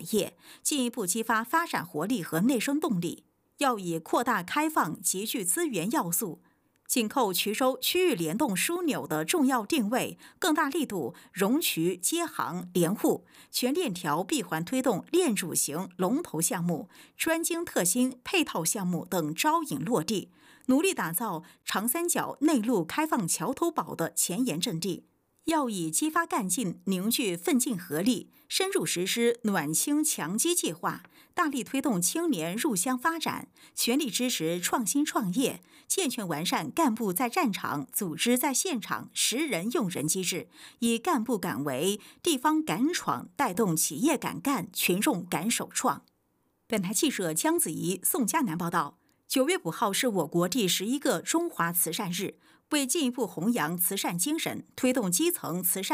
业，进一步激发发展活力和内生动力。要以扩大开放、集聚资源要素，紧扣衢州区域联动枢纽的重要定位，更大力度融衢接航联沪，全链条闭环推动链主型龙头项目、专精特新配套项目等招引落地，努力打造长三角内陆开放桥头堡的前沿阵地。要以激发干劲、凝聚奋进合力，深入实施暖青强基计划，大力推动青年入乡发展，全力支持创新创业，健全完善干部在战场、组织在现场识人用人机制，以干部敢为、地方敢闯带动企业敢干、群众敢首创。本台记者姜子怡、宋嘉南报道。9月5号是我国第11个中华慈善日，为进一步弘扬慈善精神，推动基层慈善